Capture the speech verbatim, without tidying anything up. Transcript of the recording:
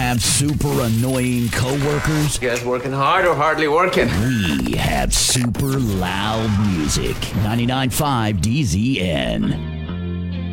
have super annoying coworkers? You guys working hard or hardly working? We have super loud music. ninety-nine point five D Z N.